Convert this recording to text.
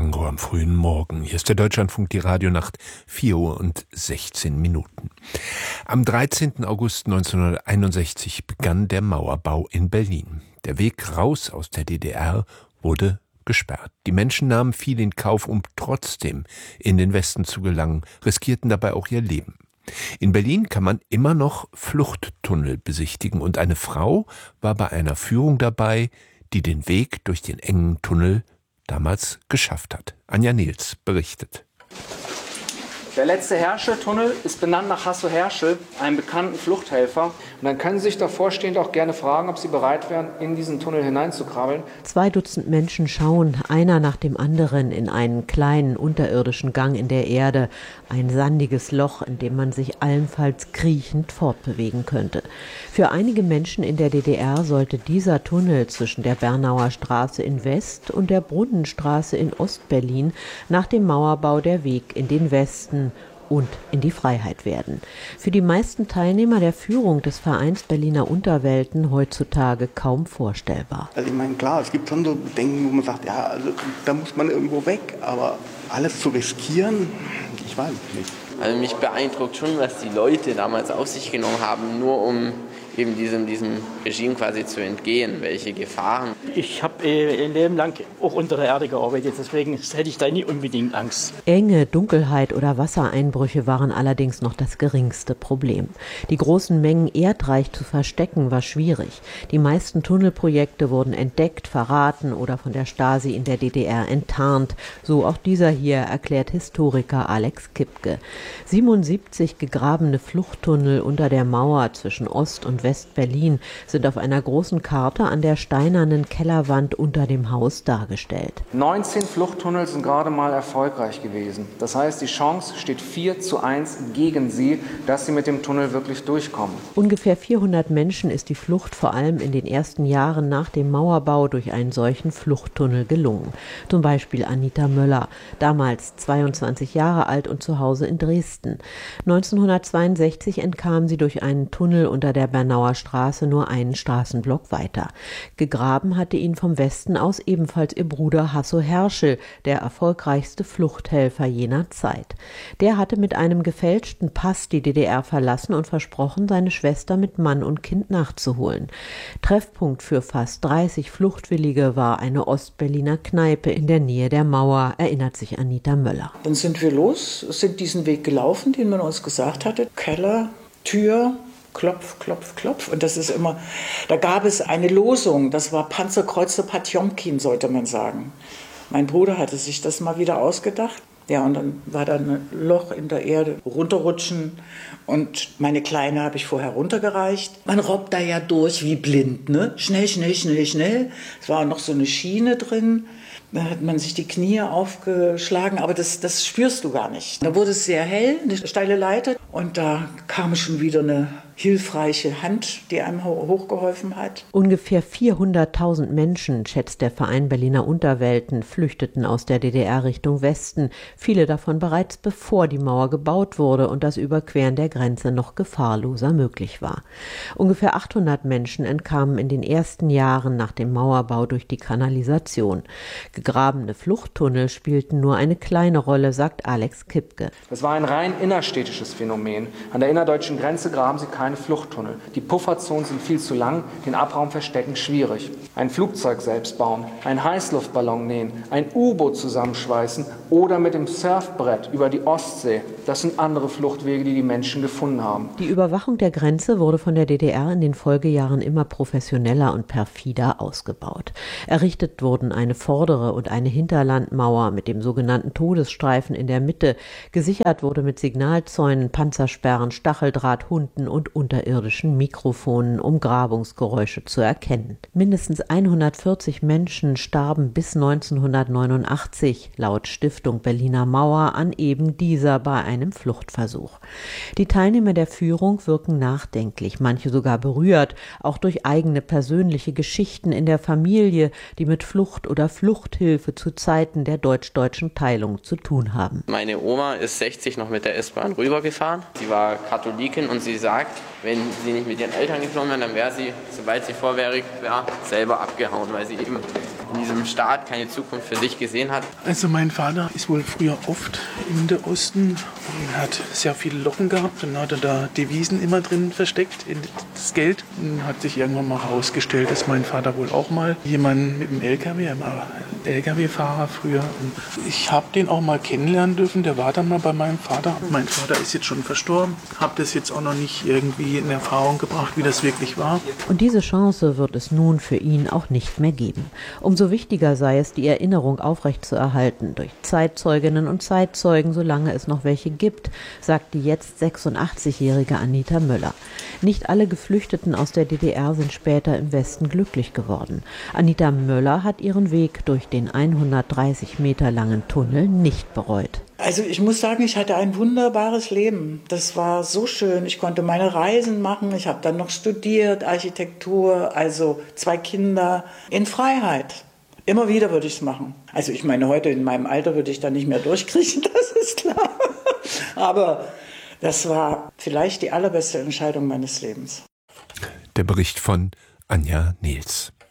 Tango am frühen Morgen. Hier ist der Deutschlandfunk, die Radionacht, 4:16. Am 13. August 1961 begann der Mauerbau in Berlin. Der Weg raus aus der DDR wurde gesperrt. Die Menschen nahmen viel in Kauf, um trotzdem in den Westen zu gelangen, riskierten dabei auch ihr Leben. In Berlin kann man immer noch Fluchttunnel besichtigen und eine Frau war bei einer Führung dabei, die den Weg durch den engen Tunnel damals geschafft hat. Anja Nils berichtet. Der letzte Herschel-Tunnel ist benannt nach Hasso Herschel, einem bekannten Fluchthelfer. Und dann können Sie sich davor stehend auch gerne fragen, ob Sie bereit wären, in diesen Tunnel hineinzukrabbeln. 2 Dutzend Menschen schauen, einer nach dem anderen, in einen kleinen unterirdischen Gang in der Erde, ein sandiges Loch, in dem man sich allenfalls kriechend fortbewegen könnte. Für einige Menschen in der DDR sollte dieser Tunnel zwischen der Bernauer Straße in West und der Brunnenstraße in Ostberlin nach dem Mauerbau der Weg in den Westen und in die Freiheit werden. Für die meisten Teilnehmer der Führung des Vereins Berliner Unterwelten heutzutage kaum vorstellbar. Also ich meine, klar, es gibt schon so Bedenken, wo man sagt, ja, also da muss man irgendwo weg, aber alles zu riskieren, ich weiß nicht. Also mich beeindruckt schon, was die Leute damals auf sich genommen haben, nur um eben diesem Regime quasi zu entgehen, welche Gefahren. Ich habe ein Leben lang auch unter der Erde gearbeitet, deswegen hätte ich da nie unbedingt Angst. Enge, Dunkelheit oder Wassereinbrüche waren allerdings noch das geringste Problem. Die großen Mengen Erdreich zu verstecken war schwierig. Die meisten Tunnelprojekte wurden entdeckt, verraten oder von der Stasi in der DDR enttarnt. So auch dieser hier, erklärt Historiker Alex Kipke. 77 gegrabene Fluchttunnel unter der Mauer zwischen Ost- und West-Berlin sind auf einer großen Karte an der steinernen Kellerwand unter dem Haus dargestellt. 19 Fluchttunnel sind gerade mal erfolgreich gewesen. Das heißt, die Chance steht 4:1 gegen sie, dass sie mit dem Tunnel wirklich durchkommen. Ungefähr 400 Menschen ist die Flucht vor allem in den ersten Jahren nach dem Mauerbau durch einen solchen Fluchttunnel gelungen. Zum Beispiel Anita Möller, damals 22 Jahre alt und zu Hause in Dresden. 1962 entkam sie durch einen Tunnel unter der Bernauer Straße nur einen Straßenblock weiter. Gegraben hatte ihn vom Westen aus ebenfalls ihr Bruder Hasso Herschel, der erfolgreichste Fluchthelfer jener Zeit. Der hatte mit einem gefälschten Pass die DDR verlassen und versprochen, seine Schwester mit Mann und Kind nachzuholen. Treffpunkt für fast 30 Fluchtwillige war eine Ostberliner Kneipe in der Nähe der Mauer, erinnert sich Anita Möller. Dann sind wir los, sind diesen Weg gelaufen, den man uns gesagt hatte. Keller, Tür, Klopf, Klopf, Klopf. Und das ist immer, da gab es eine Losung, das war Panzerkreuzer Potjomkin, sollte man sagen. Mein Bruder hatte sich das mal wieder ausgedacht. Ja, und dann war da ein Loch in der Erde, runterrutschen. Und meine Kleine habe ich vorher runtergereicht. Man robbt da ja durch wie blind, ne? Schnell, schnell, schnell, schnell. Es war noch so eine Schiene drin. Da hat man sich die Knie aufgeschlagen, aber das spürst du gar nicht. Da wurde es sehr hell, eine steile Leiter. Und da kam schon wieder eine hilfreiche Hand, die einem hochgeholfen hat. Ungefähr 400.000 Menschen, schätzt der Verein Berliner Unterwelten, flüchteten aus der DDR Richtung Westen, viele davon bereits bevor die Mauer gebaut wurde und das Überqueren der Grenze noch gefahrloser möglich war. Ungefähr 800 Menschen entkamen in den ersten Jahren nach dem Mauerbau durch die Kanalisation. Gegrabene Fluchttunnel spielten nur eine kleine Rolle, sagt Alex Kipke. Das war ein rein innerstädtisches Phänomen. An der innerdeutschen Grenze graben sie keine Fluchttunnel. Die Pufferzonen sind viel zu lang, den Abraum verstecken schwierig. Ein Flugzeug selbst bauen, einen Heißluftballon nähen, ein U-Boot zusammenschweißen oder mit dem Surfbrett über die Ostsee. Das sind andere Fluchtwege, die die Menschen gefunden haben. Die Überwachung der Grenze wurde von der DDR in den Folgejahren immer professioneller und perfider ausgebaut. Errichtet wurden eine vordere und eine Hinterlandmauer mit dem sogenannten Todesstreifen in der Mitte. Gesichert wurde mit Signalzäunen, Panzersperren, Stacheldraht, Hunden und unterirdischen Mikrofonen, um Grabungsgeräusche zu erkennen. Mindestens 140 Menschen starben bis 1989, laut Stiftung Berliner Mauer, an eben dieser bei einem Fluchtversuch. Die Teilnehmer der Führung wirken nachdenklich, manche sogar berührt, auch durch eigene persönliche Geschichten in der Familie, die mit Flucht oder Fluchthilfe zu Zeiten der deutsch-deutschen Teilung zu tun haben. Meine Oma ist 60 noch mit der S-Bahn rübergefahren. Sie war Katholikin und sie sagt, wenn sie nicht mit ihren Eltern geflogen wäre, dann wäre sie, sobald sie volljährig wäre, selber abgehauen, weil sie eben in diesem Staat keine Zukunft für sich gesehen hat. Also mein Vater ist wohl früher oft in der Osten und hat sehr viele Lochen gehabt. Dann hat er da Devisen immer drin versteckt, in das Geld. Und hat sich irgendwann mal herausgestellt, dass mein Vater wohl auch mal jemanden mit dem LKW, er war LKW-Fahrer früher. Und ich habe den auch mal kennenlernen dürfen, der war dann mal bei meinem Vater. Mein Vater ist jetzt schon verstorben, habe das jetzt auch noch nicht irgendwie in Erfahrung gebracht, wie das wirklich war. Und diese Chance wird es nun für ihn auch nicht mehr geben. Umso wichtiger sei es, die Erinnerung aufrechtzuerhalten durch Zeitzeuginnen und Zeitzeugen, solange es noch welche gibt, sagt die jetzt 86-jährige Anita Möller. Nicht alle Geflüchteten aus der DDR sind später im Westen glücklich geworden. Anita Möller hat ihren Weg durch den 130 Meter langen Tunnel nicht bereut. Also ich muss sagen, ich hatte ein wunderbares Leben. Das war so schön. Ich konnte meine Reisen machen. Ich habe dann noch studiert, Architektur, also 2 Kinder in Freiheit. Immer wieder würde ich es machen. Also ich meine, heute in meinem Alter würde ich da nicht mehr durchkriechen, das ist klar. Aber das war vielleicht die allerbeste Entscheidung meines Lebens. Der Bericht von Anja Nehls.